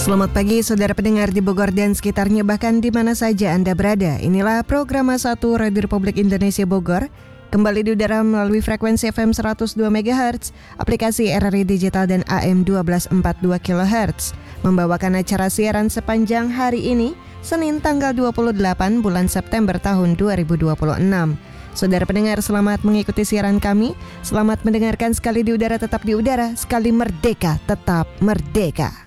Selamat pagi saudara pendengar di Bogor dan sekitarnya, bahkan di mana saja Anda berada. Inilah program A1 Radio Republik Indonesia Bogor. Kembali di udara melalui frekuensi FM 102 MHz, aplikasi RRI Digital dan AM 1242 kHz. Membawakan acara siaran sepanjang hari ini, Senin tanggal 28 bulan September tahun 2026. Saudara pendengar, selamat mengikuti siaran kami. Selamat mendengarkan. Sekali di udara tetap di udara, sekali merdeka tetap merdeka.